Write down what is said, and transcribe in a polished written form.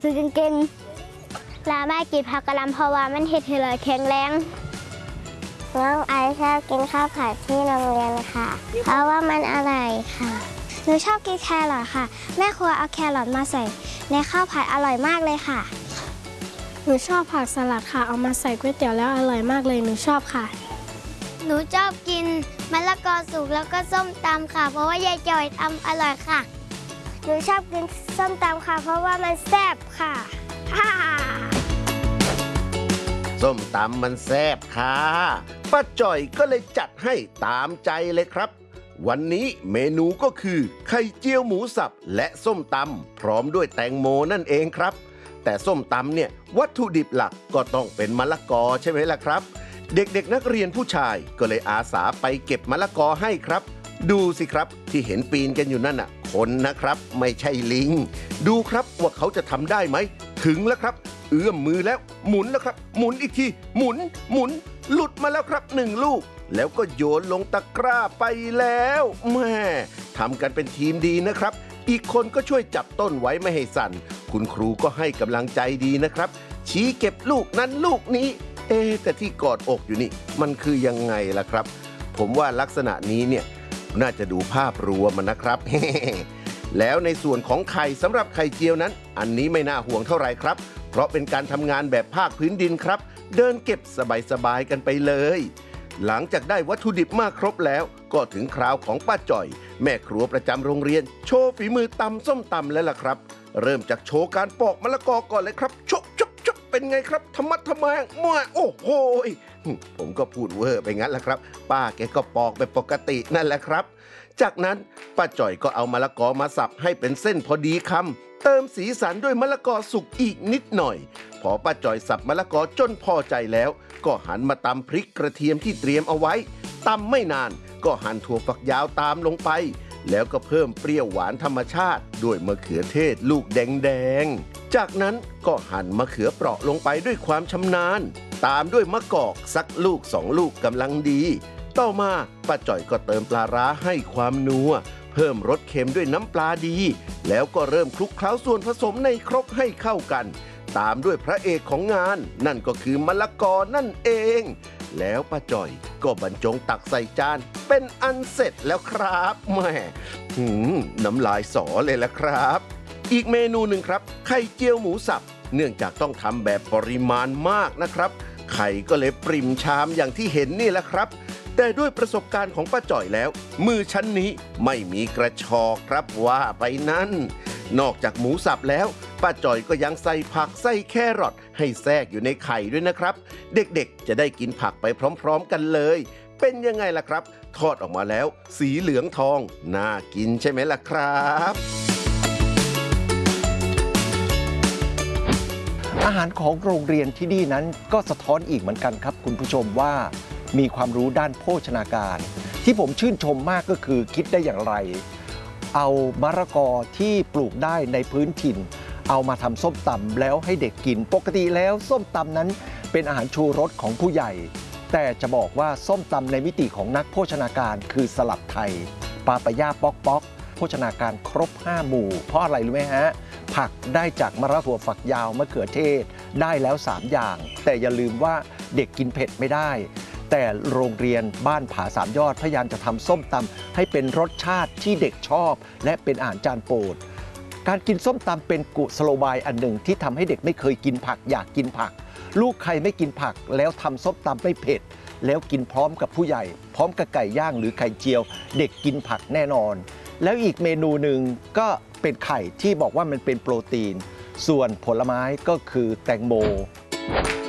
คือเก่งๆลาแม่กินผักกะหล่ำเพราะว่ามันเฮ็ดให้เราแข็งแรงน้องไอชอบกินข้าวผัดที่โรงเรียนค่ะเพราะว่ามันอร่อยค่ะหนูชอบกินแครอทค่ะแม่ครัวเอาแครอทมาใส่ในข้าวผัดอร่อยมากเลยค่ะหนูชอบผักสลัดค่ะเอามาใส่ก๋วยเตี๋ยวแล้วอร่อยมากเลยหนูชอบค่ะหนูชอบกินมะละกอสุกแล้วก็ส้มตำค่ะเพราะว่ายายจอยทำอร่อยค่ะหนูชอบกินส้มตำค่ะเพราะว่ามันแซ่บค่ะส้มตำมันแซ่บค่ะป้าจ่อยก็เลยจัดให้ตามใจเลยครับวันนี้เมนูก็คือไข่เจียวหมูสับและส้มตำพร้อมด้วยแตงโมนั่นเองครับแต่ส้มตำเนี่ยวัตถุดิบหลักก็ต้องเป็นมะละกอใช่ไหมล่ะครับเด็กๆนักเรียนผู้ชายก็เลยอาสาไปเก็บมะละกอให้ครับดูสิครับที่เห็นปีนกันอยู่นั่นน่ะคนนะครับไม่ใช่ลิงดูครับว่าเขาจะทำได้ไหมถึงแล้วครับเอื้อมมือแล้วหมุนแล้วครับหมุนอีกทีหมุนหลุดมาแล้วครับ1 ลูกแล้วก็โยนลงตะกร้าไปแล้วแม่ทำกันเป็นทีมดีนะครับอีกคนก็ช่วยจับต้นไว้ไม่ให้สั่นคุณครูก็ให้กำลังใจดีนะครับชี้เก็บลูกนั้นลูกนี้แต่ที่กอดอกอยู่นี่มันคือยังไงล่ะครับผมว่าลักษณะนี้เนี่ยน่าจะดูภาพรวมนะครับ แล้วในส่วนของไข่สำหรับไข่เจียวนั้นอันนี้ไม่น่าห่วงเท่าไหร่ครับเพราะเป็นการทำงานแบบภาคพื้นดินครับเดินเก็บสบายๆกันไปเลยหลังจากได้วัตถุดิบมาครบแล้วก็ถึงคราวของป้าจ่อยแม่ครัวประจำโรงเรียนโชว์ฝีมือตำส้มตำแล้วล่ะครับเริ่มจากโชว์การปอกมะละกอก่อนเลยครับชกเป็นไงครับธรรมะทะแมงมั่วโอ้โหผมก็พูดเวอร์ไปงั้นแหละครับป้าแกก็ปอกแบบปกตินั่นแหละครับจากนั้นป้าจ่อยก็เอามะละกอมาสับให้เป็นเส้นพอดีคำเติมสีสันด้วยมะละกอสุกอีกนิดหน่อยพอป้าจ่อยสับมะละกอจนพอใจแล้วก็หันมาตำพริกกระเทียมที่เตรียมเอาไว้ตำไม่นานก็หั่นถั่วฝักยาวตามลงไปแล้วก็เพิ่มเปรี้ยวหวานธรรมชาติด้วยมะเขือเทศลูกแดงจากนั้นก็หั่นมะเขือเปราะลงไปด้วยความชำนาญตามด้วยมะกอกสักลูก2 ลูกกำลังดีต่อมาป้าจ่อยก็เติมปลาร้าให้ความนัวเพิ่มรสเค็มด้วยน้ำปลาดีแล้วก็เริ่มคลุกเคล้าส่วนผสมในครกให้เข้ากันตามด้วยพระเอกของงานนั่นก็คือมะละกอนั่นเองแล้วป้าจ่อยก็บรรจงตักใส่จานเป็นอันเสร็จแล้วครับแม่น้ำลายสอเลยละครับอีกเมนูหนึ่งครับไข่เจียวหมูสับเนื่องจากต้องทำแบบปริมาณมากนะครับไข่ก็เลยปริ่มชามอย่างที่เห็นนี่แหละครับแต่ด้วยประสบการณ์ของป้าจ่อยแล้วมือชั้นนี้ไม่มีกระชอกครับว่าไปนั่นนอกจากหมูสับแล้วป้าจ่อยก็ยังใส่ผักใส่แครอทให้แทรกอยู่ในไข่ด้วยนะครับเด็กๆจะได้กินผักไปพร้อมๆกันเลยเป็นยังไงล่ะครับทอดออกมาแล้วสีเหลืองทองน่ากินใช่ไหมล่ะครับอาหารของโรงเรียนที่นี่นั้นก็สะท้อนอีกเหมือนกันครับคุณผู้ชมว่ามีความรู้ด้านโภชนาการที่ผมชื่นชมมากก็คือคิดได้อย่างไรเอามะละกอที่ปลูกได้ในพื้นถิ่นเอามาทำส้มตำแล้วให้เด็กกินปกติแล้วส้มตำนั้นเป็นอาหารชูรสของผู้ใหญ่แต่จะบอกว่าส้มตำในมิติของนักโภชนาการคือสลัดไทยปาปายาป๊อกโภชนาการครบ5 หมู่เพราะอะไรรู้ไหมฮะผักได้จากมะระถั่วฝักยาวมะเขือเทศได้แล้ว3 อย่างแต่อย่าลืมว่าเด็กกินเผ็ดไม่ได้แต่โรงเรียนบ้านผา3 ยอดพยายามจะทำส้มตำให้เป็นรสชาติที่เด็กชอบและเป็นอาหารจานโปรดการกินส้มตำเป็นกุศโลบายอันหนึ่งที่ทำให้เด็กไม่เคยกินผักอยากกินผักลูกใครไม่กินผักแล้วทำส้มตำไม่เผ็ดแล้วกินพร้อมกับผู้ใหญ่พร้อมกับไก่ย่างหรือไข่เจียวเด็กกินผักแน่นอนแล้วอีกเมนูหนึ่งก็เป็นไข่ที่บอกว่ามันเป็นโปรตีนส่วนผลไม้ก็คือแตงโม